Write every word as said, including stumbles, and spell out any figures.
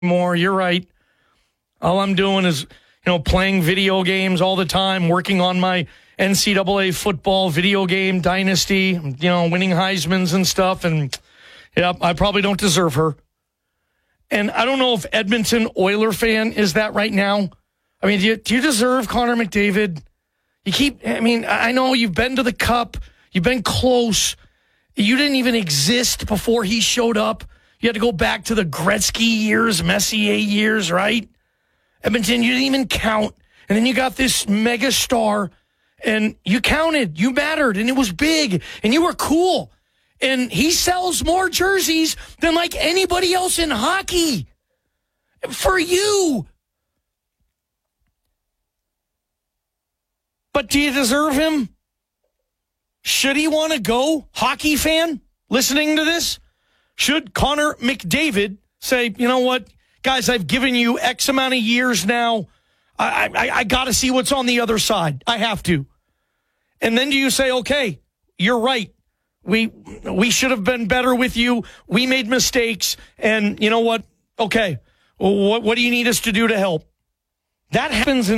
more. You're right. All I'm doing is, you know, playing video games all the time, working on my N C double A football video game dynasty, you know, winning Heismans and stuff. And, yeah, I probably don't deserve her. And I don't know if Edmonton Oiler fan is that right now. I mean, do you, do you deserve Connor McDavid? You keep, I mean, I know you've been to the Cup. You've been close. You didn't even exist before he showed up. You had to go back to the Gretzky years, Messier years, right? Edmonton, you didn't even count. And then you got this mega star, and you counted. You mattered, and it was big, and you were cool. And he sells more jerseys than like anybody else in hockey. For you. But do you deserve him? Should he want to go, hockey fan, listening to this? Should Connor McDavid say, you know what, guys, I've given you X amount of years now. I, I, I got to see what's on the other side. I have to. And then do you say, okay, you're right. We we should have been better with you. We made mistakes. And you know what? Okay, well, what, what do you need us to do to help? That happens in